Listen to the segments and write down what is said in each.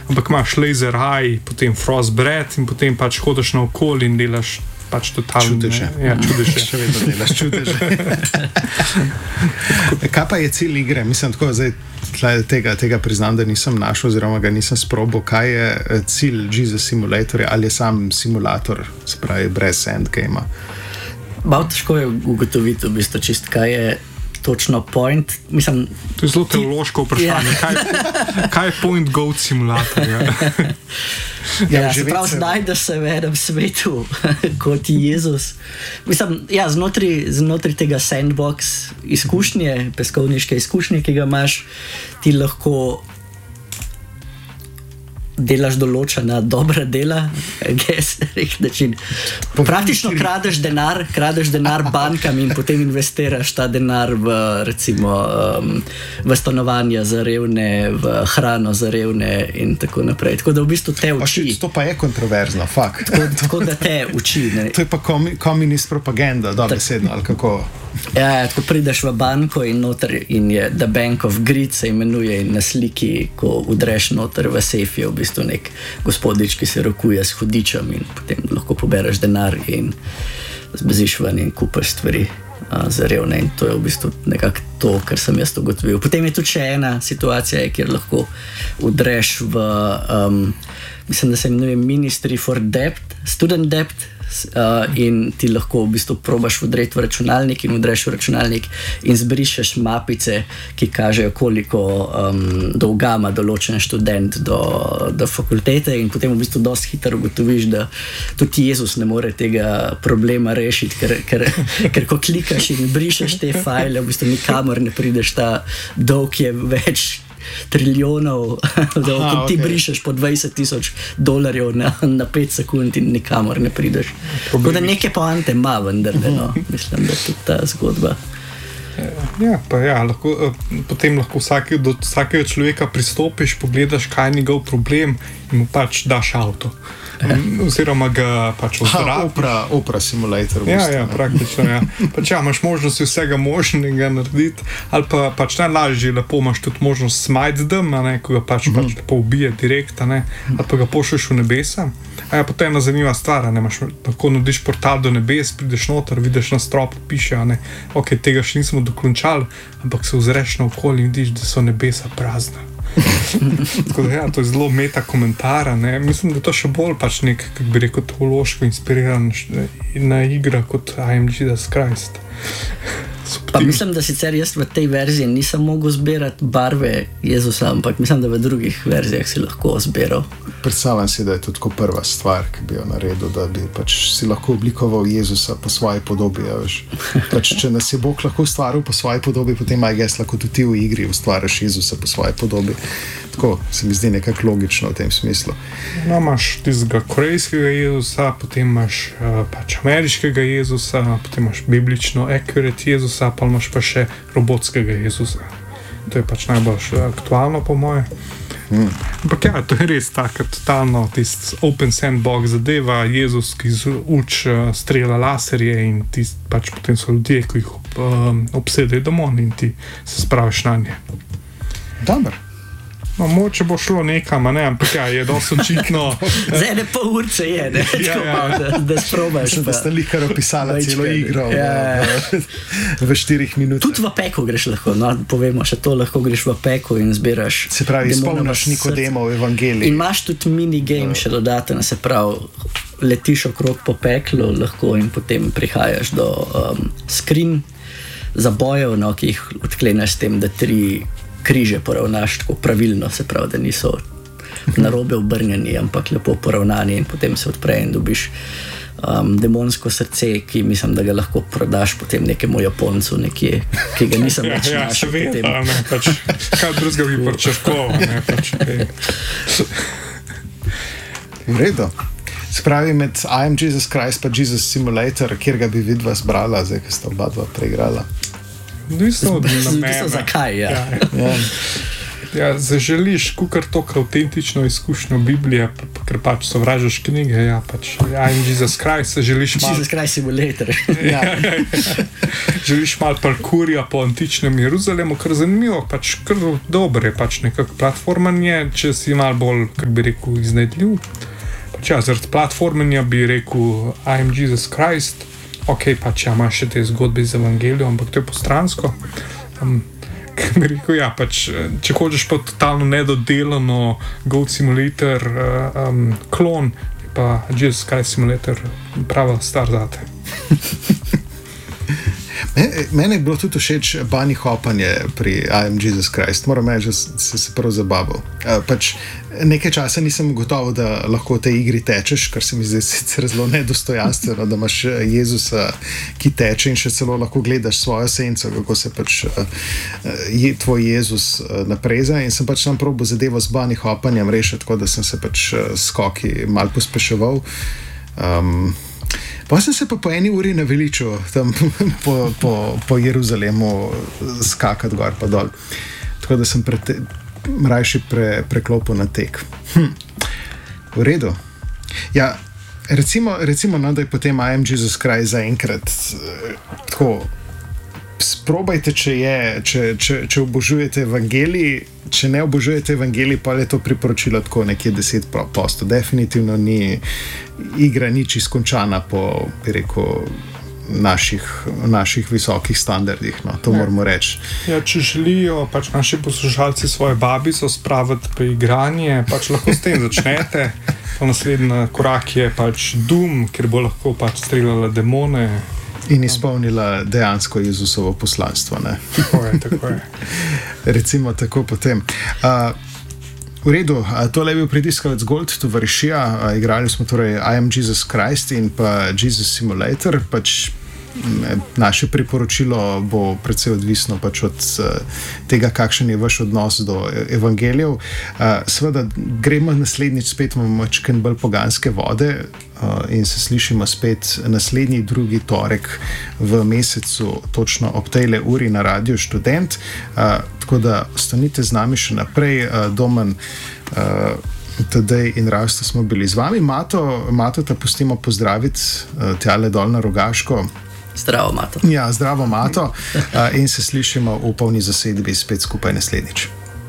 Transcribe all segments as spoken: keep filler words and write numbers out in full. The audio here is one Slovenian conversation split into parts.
ampak imaš laser eye, potem frostbite in potem pač hodiš na okolje in delaš pač totalno. Čudeže. Ja, čudeže. Še vedno delaš čudeže. Kaj pa je cilj igre? Mislim, tako zdaj tega, tega priznam, da nisem našel oziroma ga nisem sprobal. Kaj je cilj Jesus Simulatorja? Ali je sam simulator, se pravi, brez endgame-a? Malo težko je ugotoviti v bistvu čist, kaj je točno point. Mislim, to je zelo teološko vprašanje. Ja. Kaj, kaj je point goat simulatorja? Ja, ja, se pravi, znajdeš se v enem svetu kot Jezus. Mislim, ja, znotraj, znotraj tega sandbox izkušnje, peskovniške izkušnje, ki ga imaš, ti lahko delaš določena dobra dela, guess, način. Praktično kradeš denar, kradeš denar bankam in potem investiraš ta denar v, recimo, um, v stanovanja za revne, v hrano za revne in tako naprej. Tako da v bistvu te uči. Šit, to pa je kontroverzno, fakt. Tako, tako da te uči. Ne. To je pa komi, komunist propaganda, dobesedno, ali kako? Ja, tako prideš v banko in noter in je The Bank of Greed se imenuje in na sliki, ko udreš noter v sejf, je v bistvu nek gospodič, ki se rokuje s hudičem in potem lahko pobereš denar in zbeziš ven in kupaš stvari a, za revne in to je v bistvu nekako to, kar sem jaz ugotovil. Potem je tudi še ena situacija, kjer lahko udreš v um, mislim, da se imenuje Ministry for Debt, Student Debt, Uh, in ti lahko v bistvu probaš vdreti v računalnik in vdreš v računalnik in zbrišeš mapice, ki kažejo, koliko um, dolga ima določen študent do, do fakultete in potem v bistvu dosti hitro ugotoviš, da tudi Jezus ne more tega problema rešiti, ker, ker, ker ko klikaš in brišeš te file, v bistvu nikamor ne prideš, ta dolg je več trilijonov, da Aha, ti okay. brišeš po dvajset tisoč dolarjev na, na pet sekund in nikamor ne prideš. Tako da neke poante ima vendar, no. Mislim, da je tudi ta zgodba. Ja, pa ja, lahko, potem lahko vsake, do vsakega človeka pristopiš, pogledaš, kaj je njegov problem in mu pač daš avto. Oziroma ga pač ozdraviš. Opera, opera simulator. Ja, ja, praktično, ja. Pač ja, imaš možnost vsega možnega narediti, ali pa pač najlažje lepo imaš tudi možnost smite them, a ne, ko ga pač, mm-hmm. pač lepo ubije direkt, a ne, ali pa ga pošlješ v nebesa. A ja, potem ena zanimiva stvar, ne, imaš, tako nudiš portal do nebes, prideš noter, vidiš na strop, piše, a ne, ok, tega še nismo dokončali, ampak se ozreš na okolje in vidiš, da so nebesa prazna. Tako da ja, to je zelo meta komentar, ne. Mislim, da to še bolj pač nek, kako bi rekel, teološko inspiriran na igra kot I am Jesus Christ. Pa mislim, da sicer jaz v tej verziji nisem mogel zbirati barve Jezusa, ampak mislim, da v drugih verzijah si lahko zbiral. Predstavljam si, da je to tako prva stvar, ki bi jo naredil, da bi pač si lahko oblikoval Jezusa po svoji podobi. Ja, pač, če nas je Bog lahko ustvaril po svoji podobi, potem aj jaz lahko tudi ti v igri ustvariš Jezusa po svoji podobi. Tako se mi zdi nekako logično v tem smislu. No, imaš tistega korejskega Jezusa, potem imaš uh, pač ameriškega Jezusa, potem imaš biblično accurate Jezusa, pa imaš pa še robotskega Jezusa. To je pač najbolj aktualno po moje. Hmm. Ampak ja, to je res tako totalno tist open sandbox zadeva, Jezus, ki uč uh, strela laserje in ti pač potem so ljudje, ki jih um, obsedejo demoni in ti se spraviš na nje. Dobar. No, moče bo šlo nekam, ne, ampak ja, je dosti očitno. Za ene pol urce je, ne, ja, ja. Da, da sprobaš. Da ste likar opisala celo igro ja. v, v štirih minutah. Tudi v peko greš lahko, no, povemo še to, lahko greš v peko in zbiraš. Se pravi, izpolniš Nikodemov evangelij. In imaš tudi minigame no. še dodaten, se pravi, letiš okrog po peklu lahko in potem prihajaš do um, skrin za bojev, no, ki jih odkleneš s tem, da tri križe poravnaš tako pravilno, se pravi, da niso narobe obrnjeni, ampak lepo poravnani in potem se odpre in dobiš um, demonsko srce, ki mislim, da ga lahko prodaš potem nekemu Japoncu nekje, ki ga nisem več ja, našel. Ja, seveda, ne, pač, kaj drugega bi pričakoval, ne, pač, okay. V redu. Spravi med I am Jesus Christ pa Jesus Simulator, kjer ga bi vidva zbrala, zdaj, ki sta oba dva preigrala. Niso, Niso zakaj, ja. ja. Ja, zaželiš kukar toliko avtentično izkušnjo Biblije, ker pač sovražiš knjige, ja, pač ja, in Jesus Christ, želiš malo... Jesus Christ simulator. Ja. Želiš malo parkurja po antičnem Jeruzalemu, kar zanimivo, pač kar dobro je, pač nekak platformanje, če si malo bolj, kak bi rekel, iznajdljiv. Pač ja, zaradi platformanja bi rekel I am Jesus Christ, ok, pač ja, imaš še te zgodbe iz Evangelijo, ampak to je postransko. Um, bi rekel, ja, pač, če hočeš pa totalno nedodelano Goat Simulator uh, um, klon, je pa Jesus Christ Simulator prava stvar zate. Mene je bilo tudi všeč bunny hopanje pri I am Jesus Christ. Moram reči, da se se prav zabaval. Pač nekaj časa nisem gotovo, da lahko v tej igri tečeš, kar se mi zdi sicer zelo nedostojanstveno, da imaš Jezusa, ki teče in še celo lahko gledaš svojo senco, kako se pač je tvoj Jezus napreza. In sem pač tam probil zadevo z bunny hopanjem rešiti, tako da sem se pač skoki malo pospeševal. Um, Pa sem se pa po eni uri naveličil tam po, po, po Jeruzalemu skakati gor pa dol. Tako da sem prete, rajši pre, preklopil na tek. Hm. V redu. Ja, recimo, recimo no, da je potem I am Jesus Christ zaenkrat tako. Sprobajte, če je, če, če, če obožujete evangelij, če ne obožujete evangelij, pa je to priporočilo tako nekje deset posto. Definitivno ni igra nič izkončana po, bi rekel, naših, naših visokih standardih, no, to ne. Moramo reči. Ja, če želijo pač naši poslušalci svoje babico spraviti pri igranje, pač lahko s tem začnete. Pa naslednji korak je pač Doom, kjer bo lahko pač streljala demone. In izpolnila dejansko Jezusovo poslanstvo. Ne? Tako je, tako je. Recimo tako potem. Uh, v redu, uh, tole je bil Pritiskalec Gold, tovarišija. Uh, igrali smo torej I am Jesus Christ in pa Jesus Simulator. Pač naše priporočilo bo precej odvisno pač od uh, tega, kakšen je vaš odnos do evangelijev. Uh, Seveda gremo naslednjič spet mačken bolj poganske vode uh, in se slišimo spet naslednji drugi torek v mesecu, točno ob tejle uri na Radiu Študent. Uh, tako da ostanite z nami še naprej. Uh, Domen, uh, Tadej in Rasto smo bili z vami. Mato, Mato te pustimo pozdraviti uh, tjale dol na Rogaško. Zdravo, Mato. Ja, zdravo, Mato. Uh, in se slišimo v polni zasedbi spet skupaj naslednjič.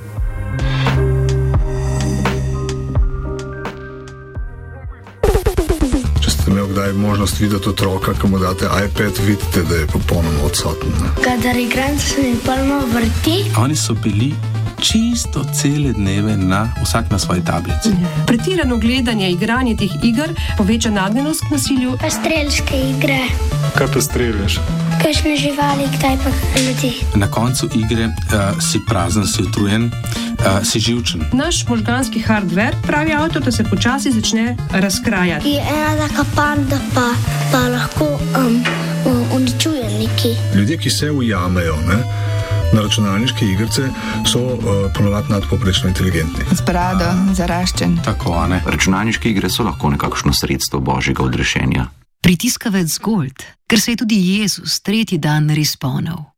Če ste imeli kdaj možnost videti otroka, ki mu date iPad, vidite, da je popolnoma odsoten. Kadar igram, se mi polno vrti. Oni so bili čisto cele dneve na, vsak na svoji tablici. Pretirano gledanje, igranje teh iger poveča nagnjenost k nasilju. Pa strelske igre. Kaj pa streljaš? Kakšne živali, kdaj pa ljudi. Na koncu igre uh, si prazen, si utrujen, uh, si živčen. Naš možganski hardware, pravi avtor, da se počasi začne razkrajati. Je ena taka panda pa, pa lahko um, uničuje neki. Ljudje, ki se ujamejo, ne? Na računalniške igrice so uh, ponovadi nadpovprečno inteligentni. Z brado, zaraščen. Tako, ne? Računalniške igre so lahko nekakšno sredstvo božjega odrešenja. Pritiskavec Gold, ker se je tudi Jezus tretji dan res spomnil.